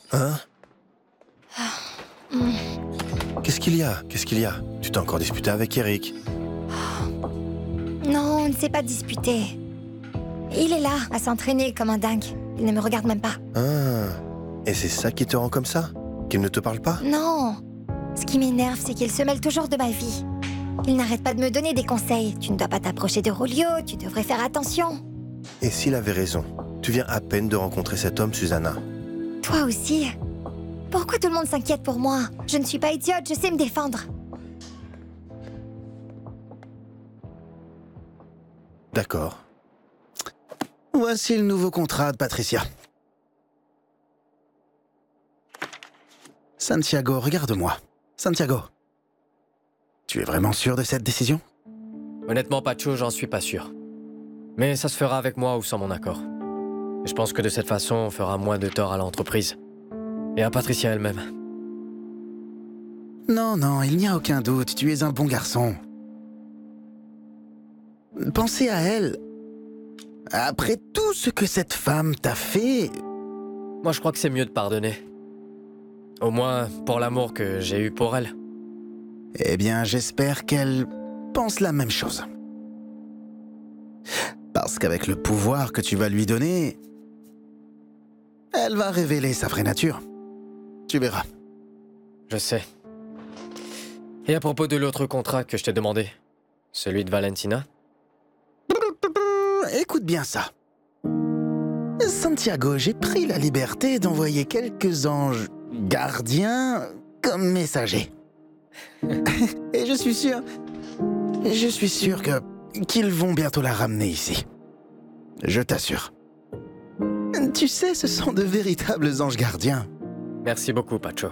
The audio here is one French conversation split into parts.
Hein? Qu'est-ce qu'il y a? Tu t'es encore disputé avec Eric? Non, on ne s'est pas disputé. Il est là, à s'entraîner comme un dingue. Il ne me regarde même pas. Ah. Et c'est ça qui te rend comme ça? Qu'il ne te parle pas? Non. Ce qui m'énerve, c'est qu'il se mêle toujours de ma vie. Il n'arrête pas de me donner des conseils. Tu ne dois pas t'approcher de Rolio, tu devrais faire attention. Et s'il avait raison? Tu viens à peine de rencontrer cet homme, Susanna. Toi aussi. Pourquoi tout le monde s'inquiète pour moi? Je ne suis pas idiote, je sais me défendre. D'accord. Voici le nouveau contrat de Patricia. Santiago, regarde-moi. Santiago, tu es vraiment sûr de cette décision? Honnêtement, Pacho, j'en suis pas sûr. Mais ça se fera avec moi ou sans mon accord. Et je pense que de cette façon, on fera moins de tort à l'entreprise. Et à Patricia elle-même. Non, il n'y a aucun doute, tu es un bon garçon. Pensez à elle. Après tout ce que cette femme t'a fait... Moi, je crois que c'est mieux de pardonner. Au moins, pour l'amour que j'ai eu pour elle. Eh bien, j'espère qu'elle pense la même chose. Parce qu'avec le pouvoir que tu vas lui donner, elle va révéler sa vraie nature. Tu verras. Je sais. Et à propos de l'autre contrat que je t'ai demandé, celui de Valentina? Écoute bien ça. Santiago, j'ai pris la liberté d'envoyer quelques anges gardiens comme messagers. Et je suis sûr qu'ils vont bientôt la ramener ici. Je t'assure. Tu sais, ce sont de véritables anges gardiens. Merci beaucoup, Pacho.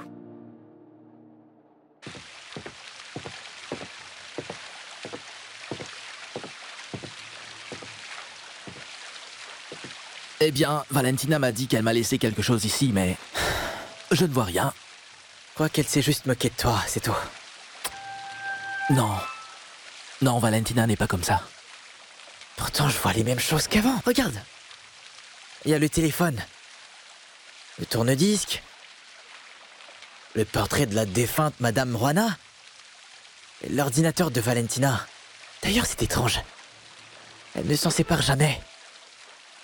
Eh bien, Valentina m'a dit qu'elle m'a laissé quelque chose ici, mais... je ne vois rien. Je crois qu'elle s'est juste moquée de toi, c'est tout. Non, Valentina n'est pas comme ça. Pourtant, je vois les mêmes choses qu'avant. Regarde. Il y a le téléphone. Le tourne-disque. Le portrait de la défunte Madame Juana. Et l'ordinateur de Valentina. D'ailleurs, c'est étrange. Elle ne s'en sépare jamais.